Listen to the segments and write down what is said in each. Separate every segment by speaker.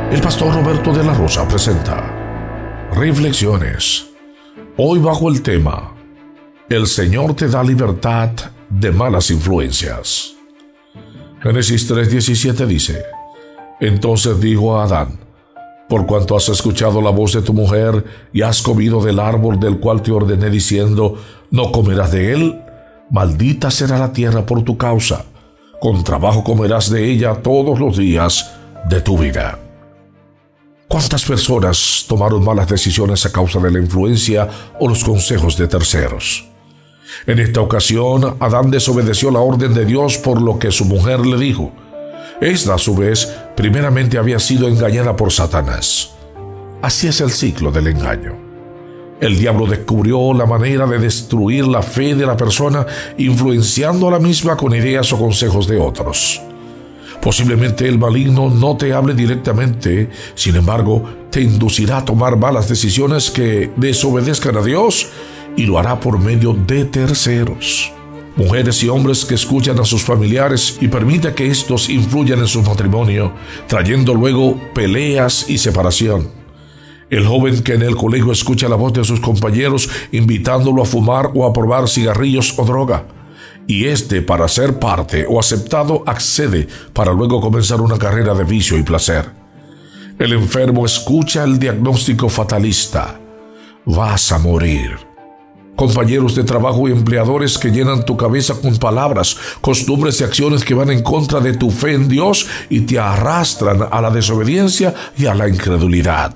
Speaker 1: El pastor Roberto de la Rosa presenta Reflexiones. Hoy bajo el tema: El Señor te da libertad de malas influencias. Génesis 3:17 dice: Entonces dijo a Adán: Por cuanto has escuchado la voz de tu mujer y has comido del árbol del cual te ordené diciendo, no comerás de él, maldita será la tierra por tu causa, con trabajo comerás de ella todos los días de tu vida. ¿Cuántas personas tomaron malas decisiones a causa de la influencia o los consejos de terceros? En esta ocasión, Adán desobedeció la orden de Dios por lo que su mujer le dijo. Esta, a su vez, primeramente había sido engañada por Satanás. Así es el ciclo del engaño. El diablo descubrió la manera de destruir la fe de la persona, influenciando a la misma con ideas o consejos de otros. Posiblemente el maligno no te hable directamente, sin embargo, te inducirá a tomar malas decisiones que desobedezcan a Dios, y lo hará por medio de terceros. Mujeres y hombres que escuchan a sus familiares y permiten que estos influyan en su matrimonio, trayendo luego peleas y separación. El joven que en el colegio escucha la voz de sus compañeros invitándolo a fumar o a probar cigarrillos o droga, y para ser parte o aceptado accede para luego comenzar una carrera de vicio y placer. El enfermo escucha el diagnóstico fatalista: vas a morir. Compañeros de trabajo y empleadores que llenan tu cabeza con palabras, costumbres y acciones que van en contra de tu fe en Dios y te arrastran a la desobediencia y a la incredulidad.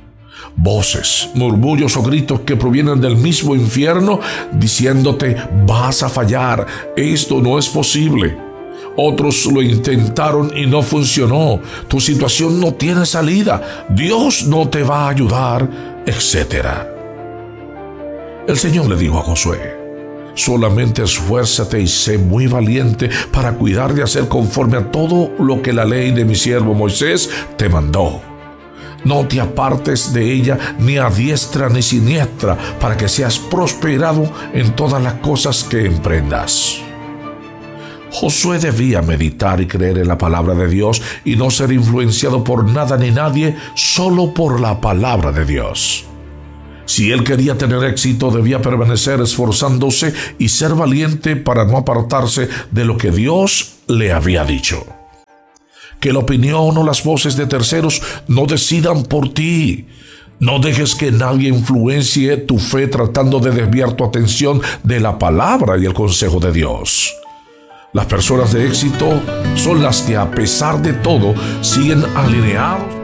Speaker 1: Voces, murmullos o gritos que provienen del mismo infierno diciéndote: vas a fallar, esto no es posible. Otros lo intentaron y no funcionó, tu situación no tiene salida, Dios no te va a ayudar, etc. El Señor le dijo a Josué: solamente esfuérzate y sé muy valiente para cuidar de hacer conforme a todo lo que la ley de mi siervo Moisés te mandó. No te apartes de ella ni a diestra ni siniestra, para que seas prosperado en todas las cosas que emprendas. Josué debía meditar y creer en la palabra de Dios y no ser influenciado por nada ni nadie, solo por la palabra de Dios. Si él quería tener éxito, debía permanecer esforzándose y ser valiente para no apartarse de lo que Dios le había dicho. Que la opinión o las voces de terceros no decidan por ti. No dejes que nadie influencie tu fe tratando de desviar tu atención de la palabra y el consejo de Dios. Las personas de éxito son las que, a pesar de todo, siguen alineados